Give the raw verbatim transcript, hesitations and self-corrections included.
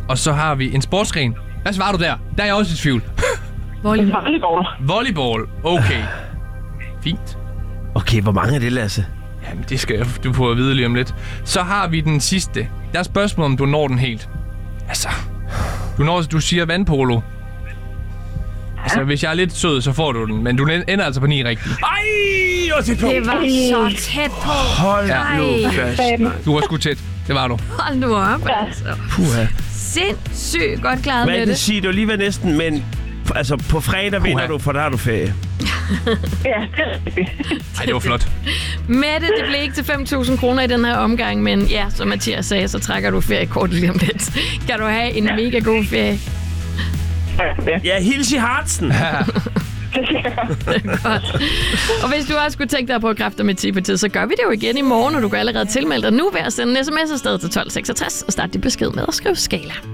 Og så har vi en sportsgren. Hvad svarer du der? Der er jeg også i tvivl. Volleyball. Volleyball. Okay. Fint. Okay, hvor mange er det, Lasse? Jamen, det skal du få at vide lige om lidt. Så har vi den sidste. Der er spørgsmål, om du når den helt. Altså, du når, du siger vandpolo. Altså, hvis jeg er lidt sød, så får du den. Men du ender altså på ni rigtigt. Ej, jeg var tæt på. Det var så tæt på. Hold nu fast. Du var sgu tæt. Det var du. Hold nu op, altså. Puha. Sindssygt godt klaret Hvad med jeg kan det. sige, det var lige ved næsten, men altså på fredag vinder du, for der har du ferie. Ja, det er rigtigt. Ej, det var flot. Mette, det blev ikke til fem tusind kroner i den her omgang, men ja, som Mathias sagde, så trækker du feriekortet lige om lidt. Kan du have en mega god ferie. Ja, hils i Hartsen. Godt. Og hvis du også skulle tænke dig på kræfter med Tipetit, så gør vi det jo igen i morgen, og du kan allerede tilmelde dig nu ved at sende en sms afsted til tolv seksogtres og starte din besked med at skrive skala.